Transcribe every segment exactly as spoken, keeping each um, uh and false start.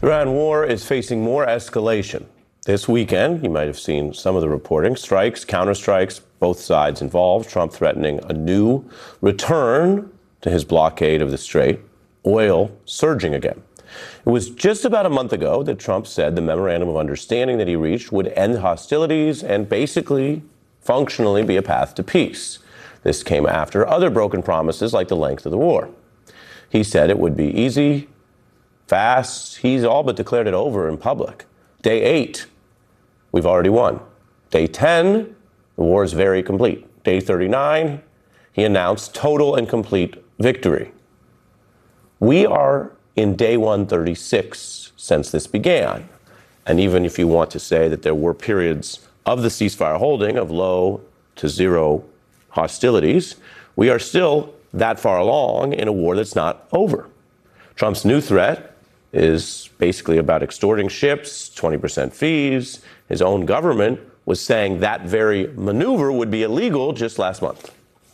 Iran war is facing more escalation. This weekend, you might have seen some of the reporting, strikes, counterstrikes, both sides involved, Trump threatening a new return to his blockade of the Strait, oil surging again. It was just about a month ago that Trump said the memorandum of understanding that he reached would end hostilities and basically, functionally be a path to peace. This came after other broken promises like the length of the war. He said it would be easy, fast. He's all but declared it over in public. Day eight, we've already won. Day ten, the war is very complete. Day thirty-nine, he announced total and complete victory. We are in day one thirty-six since this began. And even if you want to say that there were periods of the ceasefire holding of low to zero hostilities, we are still that far along in a war that's not over. Trump's new threat is basically about extorting ships, twenty percent fees. His own government was saying that very maneuver would be illegal just last month.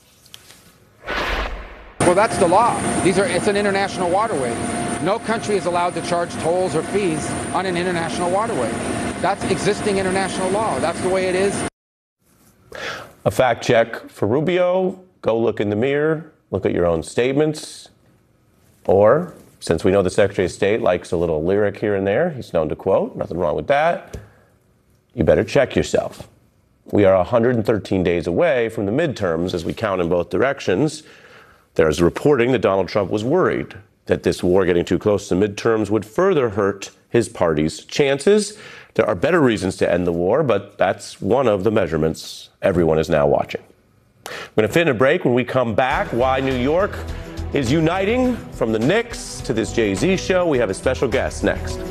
Well, that's the law. These are, it's an international waterway. No country is allowed to charge tolls or fees on an international waterway. That's existing international law. That's the way it is. A fact check for Rubio. Go look in the mirror. Look at your own statements. Or, since we know the Secretary of State likes a little lyric here and there, he's known to quote, nothing wrong with that, you better check yourself. We are one hundred thirteen days away from the midterms as we count in both directions. There's reporting that Donald Trump was worried that this war getting too close to midterms would further hurt his party's chances. There are better reasons to end the war, but that's one of the measurements everyone is now watching. We're going to fit in a break. When we come back, why New York is uniting from the Knicks to this Jay-Z show. We have a special guest next.